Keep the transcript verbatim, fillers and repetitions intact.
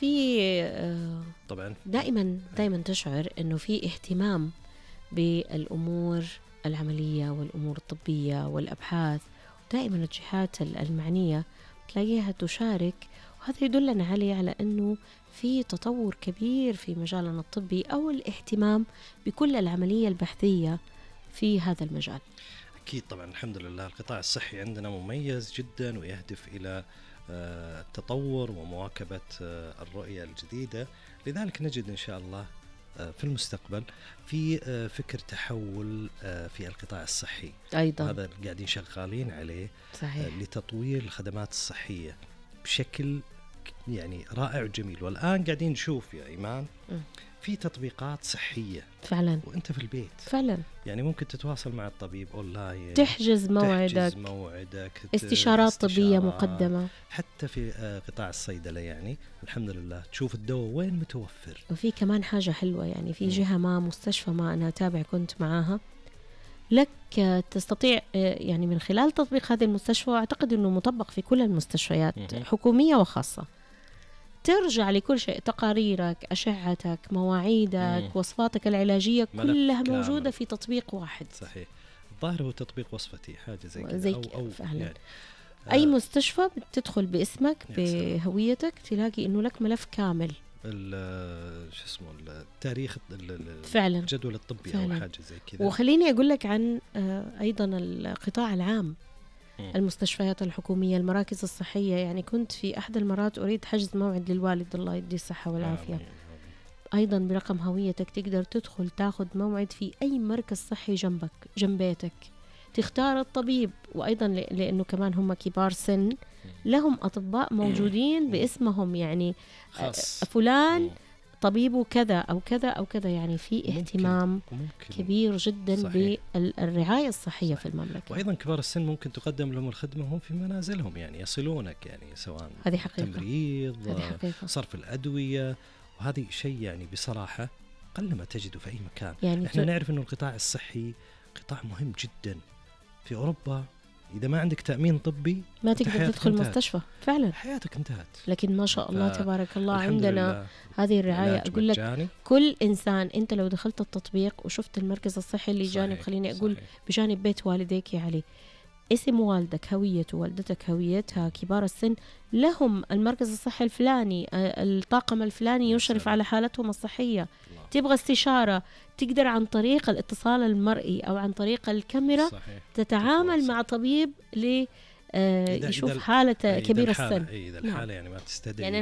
في آه طبعا دائما دائما تشعر انه في اهتمام بالامور العمليه والامور الطبيه والابحاث، دائما الجهات المعنيه تلاقيها تشارك، وهذا يدلنا عليه على انه في تطور كبير في مجالنا الطبي أو الاهتمام بكل العملية البحثية في هذا المجال. أكيد طبعا الحمد لله القطاع الصحي عندنا مميز جدا ويهدف إلى التطور ومواكبة الرؤية الجديدة، لذلك نجد إن شاء الله في المستقبل في فكر تحول في القطاع الصحي أيضا، هذا قاعدين شغالين عليه. صحيح. لتطوير الخدمات الصحية بشكل يعني رائع وجميل. والآن قاعدين نشوف يا إيمان م. في تطبيقات صحية فعلا وانت في البيت فعلا، يعني ممكن تتواصل مع الطبيب اونلاين، تحجز موعدك, تحجز موعدك استشارات استشارة طبية مقدمة. حتى في قطاع الصيدلة يعني الحمد لله تشوف الدواء وين متوفر. وفي كمان حاجة حلوة يعني في جهة ما مستشفى ما أنا أتابع كنت معاها لك تستطيع يعني من خلال تطبيق هذه المستشفى، وأعتقد أنه مطبق في كل المستشفيات حكومية وخاصة، ترجع لكل شيء، تقاريرك، أشعتك، مواعيدك، مم. وصفاتك العلاجية كلها كامل. موجودة في تطبيق واحد. صحيح. الظاهر هو تطبيق وصفتي حاجة زي كذا زي أو, أو يعني أي آه مستشفى بتدخل باسمك بهويتك تلاقي إنه لك ملف كامل شو اسمه التاريخ فعلا الجدول الطبي فعلا. أو حاجة زي كذا. وخليني أقول لك عن أيضا القطاع العام، المستشفيات الحكومية، المراكز الصحية. يعني كنت في أحد المرات أريد حجز موعد للوالد الله يديه الصحة والعافية، أيضا برقم هويتك تقدر تدخل تاخذ موعد في أي مركز صحي جنبك جنب بيتك، تختار الطبيب، وأيضا لأنه كمان هم كبار سن لهم أطباء موجودين باسمهم، يعني خاص. فلان طبيبه كذا أو كذا أو كذا، يعني في اهتمام ممكن. ممكن. كبير جدا صحيح. بالرعاية الصحية صحيح. في المملكة. وأيضا كبار السن ممكن تقدم لهم الخدمة هم في منازلهم، يعني يصلونك يعني سواء هذه حقيقة. تمريض، صرف الأدوية، وهذه شيء يعني بصراحة قلما تجده في أي مكان. يعني إحنا ت... نعرف إنه القطاع الصحي قطاع مهم جدا في أوروبا. إذا ما عندك تأمين طبي ما تقدر تدخل انتهت. مستشفى فعلا حياتك انتهت. لكن ما شاء الله تبارك الله عندنا هذه الرعاية. أقول لك مجاني. كل إنسان أنت لو دخلت التطبيق وشفت المركز الصحي اللي جانب، خليني أقول صحيح. بجانب بيت والديك يا علي، اسم والدك، هويته، والدتك هويتها، كبار السن لهم المركز الصحي الفلاني، الطاقم الفلاني يشرف على حالتهم الصحية. الله. تبغى استشارة تقدر عن طريق الاتصال المرئي أو عن طريق الكاميرا صحيح. تتعامل صحيح. مع طبيب ل يشوف حالة كبير السن. إذا الحالة يعني ما تستدعي يعني